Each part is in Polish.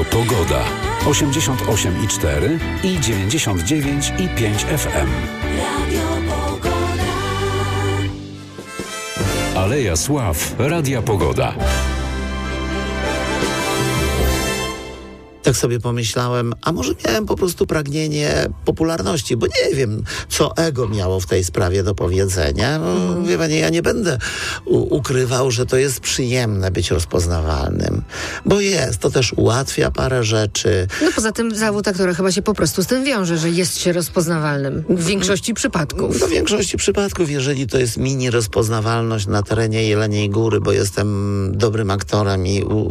Pogoda. 88,4 i 99,5 FM. Aleja Sław. Radia Pogoda. Tak sobie pomyślałem, a może miałem po prostu pragnienie popularności, bo nie wiem, co ego miało w tej sprawie do powiedzenia. Wie pani, ja nie będę ukrywał, że to jest przyjemne być rozpoznawalnym, bo to też ułatwia parę rzeczy. No poza tym zawód aktora chyba się po prostu z tym wiąże, że jest się rozpoznawalnym w większości przypadków. W większości przypadków, jeżeli to jest mini rozpoznawalność na terenie Jeleniej Góry, bo jestem dobrym aktorem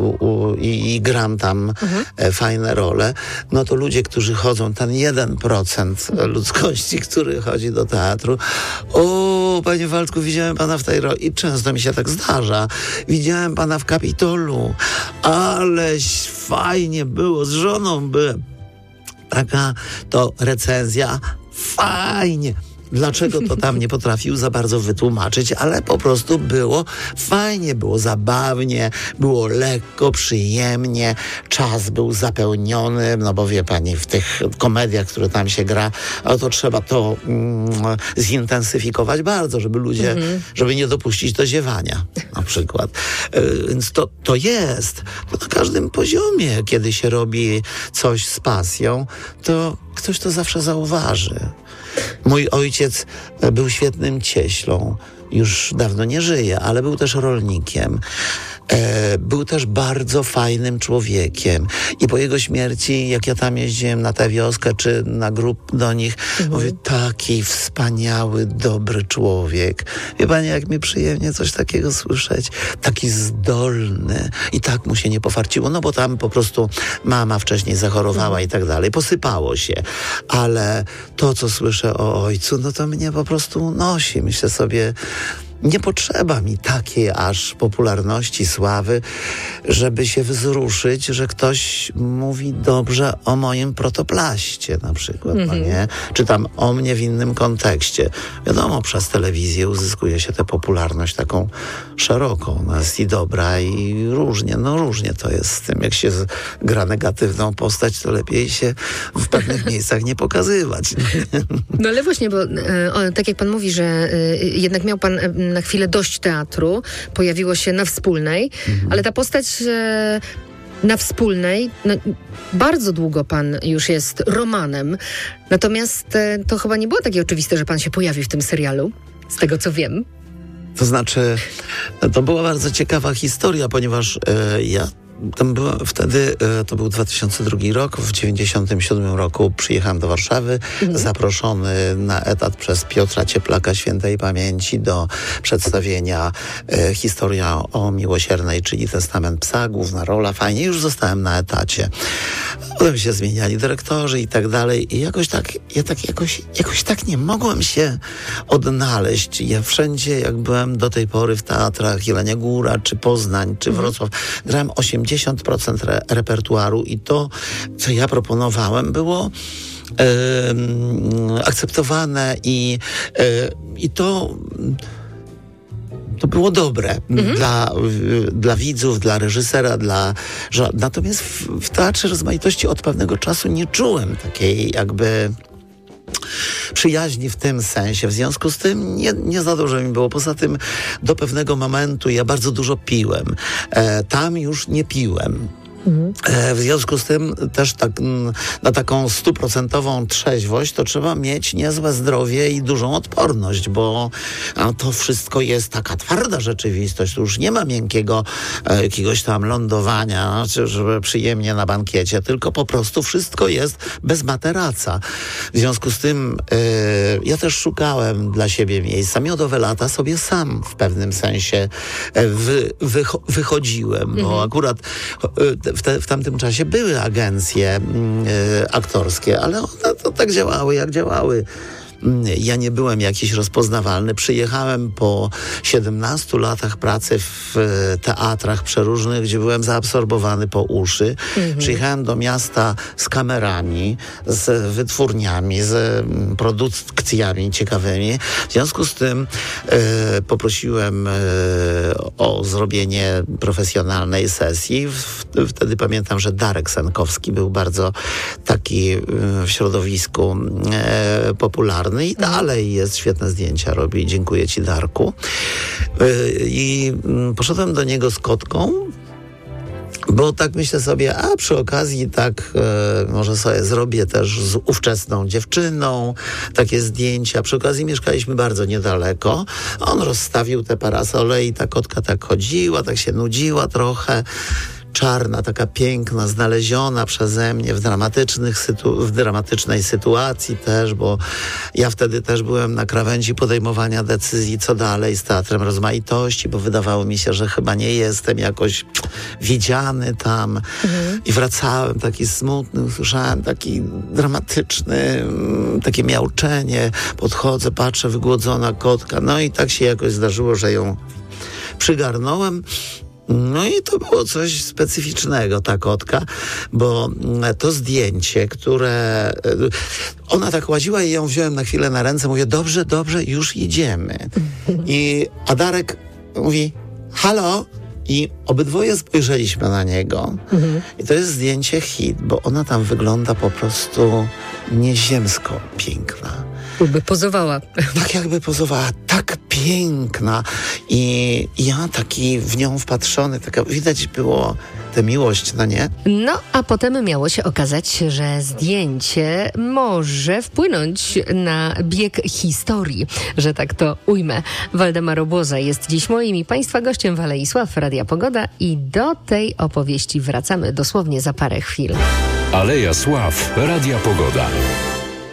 i gram tam fajne role, no to ludzie, którzy chodzą, ten 1% ludzkości, który chodzi do teatru, panie Waldku, widziałem pana w tej roli i często mi się tak zdarza. Widziałem pana w Kapitolu, aleś fajnie było, z żoną byłem. Taka to recenzja, fajnie. Dlaczego to tam nie potrafił za bardzo wytłumaczyć, ale po prostu było fajnie, było zabawnie, było lekko, przyjemnie, czas był zapełniony, no bo wie pani, w tych komediach, które tam się gra, to trzeba to zintensyfikować bardzo, żeby ludzie, żeby nie dopuścić do ziewania na przykład. Więc to jest, to na każdym poziomie, kiedy się robi coś z pasją, to ktoś to zawsze zauważy. Mój ojciec był świetnym cieślą. Już dawno nie żyje, ale był też rolnikiem. Był też bardzo fajnym człowiekiem. I po jego śmierci, jak ja tam jeździłem na tę wioskę, czy na grób do nich, mówię, taki wspaniały, dobry człowiek. Wie pani, jak mi przyjemnie coś takiego słyszeć. Taki zdolny. I tak mu się nie pofarciło, no bo tam po prostu mama wcześniej zachorowała i tak dalej. Posypało się. Ale to, co słyszę o ojcu, no to mnie po prostu unosi. Myślę sobie, nie potrzeba mi takiej aż popularności, sławy, żeby się wzruszyć, że ktoś mówi dobrze o moim protoplaście na przykład, no nie? Czy tam o mnie w innym kontekście. Wiadomo, przez telewizję uzyskuje się tę popularność taką szeroką. No jest i dobra, i różnie to jest z tym. Jak się gra negatywną postać, to lepiej się w pewnych miejscach nie pokazywać. No ale właśnie, bo tak jak pan mówi, że jednak miał pan na chwilę dość teatru, pojawiło się na Wspólnej, ale ta postać na Wspólnej, no, bardzo długo pan już jest Romanem, natomiast to chyba nie było takie oczywiste, że pan się pojawi w tym serialu, z tego co wiem. To znaczy, to była bardzo ciekawa historia, ponieważ ja tam byłem wtedy, to był 2002 rok, w 1997 roku przyjechałem do Warszawy, zaproszony na etat przez Piotra Cieplaka świętej pamięci do przedstawienia Historia o Miłosiernej, czyli Testament psa, główna rola, fajnie, już zostałem na etacie. Potem się zmieniali dyrektorzy i tak dalej i jakoś tak nie mogłem się odnaleźć. Ja wszędzie, jak byłem do tej pory w teatrach, Jelenia Góra, czy Poznań, czy Wrocław, grałem 80% repertuaru i to, co ja proponowałem, było akceptowane i to było dobre dla widzów, dla reżysera, natomiast w Teatrze Rozmaitości od pewnego czasu nie czułem takiej jakby przyjaźni w tym sensie. W związku z tym nie za dużo mi było. Poza tym do pewnego momentu ja bardzo dużo piłem. Tam już nie piłem. W związku z tym też tak, na taką 100% trzeźwość to trzeba mieć niezłe zdrowie i dużą odporność, bo to wszystko jest taka twarda rzeczywistość. Tu już nie ma miękkiego jakiegoś tam lądowania, żeby przyjemnie na bankiecie, tylko po prostu wszystko jest bez materaca. W związku z tym ja też szukałem dla siebie miejsca. Miodowe lata sobie sam w pewnym sensie wychodziłem, bo akurat w tamtym czasie były agencje aktorskie, ale one to tak działały, jak działały. ja nie byłem jakiś rozpoznawalny. Przyjechałem po 17 latach pracy w teatrach przeróżnych, gdzie byłem zaabsorbowany po uszy. Przyjechałem do miasta z kamerami, z wytwórniami, z produkcjami ciekawymi. W związku z tym poprosiłem o zrobienie profesjonalnej sesji. Wtedy pamiętam, że Darek Senkowski był bardzo taki w środowisku popularny i dalej jest, świetne zdjęcia robi. Dziękuję ci, Darku. I poszedłem do niego z kotką, bo tak myślę sobie, a przy okazji tak może sobie zrobię też z ówczesną dziewczyną takie zdjęcia. Przy okazji mieszkaliśmy bardzo niedaleko. On rozstawił te parasole i ta kotka tak chodziła, tak się nudziła trochę. Czarna, taka piękna, znaleziona przeze mnie w dramatycznej sytuacji też, bo ja wtedy też byłem na krawędzi podejmowania decyzji, co dalej z Teatrem Rozmaitości, bo wydawało mi się, że chyba nie jestem jakoś widziany tam. I wracałem taki smutny, usłyszałem taki dramatyczny, takie miauczenie. Podchodzę, patrzę, wygłodzona kotka. No i tak się jakoś zdarzyło, że ją przygarnąłem. No i to było coś specyficznego, ta kotka, bo to zdjęcie, które... Ona tak łaziła i ją wziąłem na chwilę na ręce, mówię, dobrze, już idziemy. A Darek mówi, halo? I obydwoje spojrzeliśmy na niego. I to jest zdjęcie hit, bo ona tam wygląda po prostu nieziemsko piękna. Jakby pozowała. Tak jakby pozowała, tak piękna. I ja taki w nią wpatrzony, taka widać było tę miłość, no nie? No, a potem miało się okazać, że zdjęcie może wpłynąć na bieg historii, że tak to ujmę. Waldemar Obłoza jest dziś moim i Państwa gościem w Alei Sław Radia Pogoda i do tej opowieści wracamy dosłownie za parę chwil. Aleja Sław Radia Pogoda.